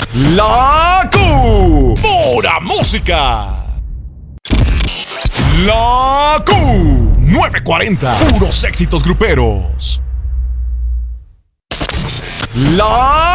La Q. Pura música. La Q. 940. Puros éxitos gruperos. La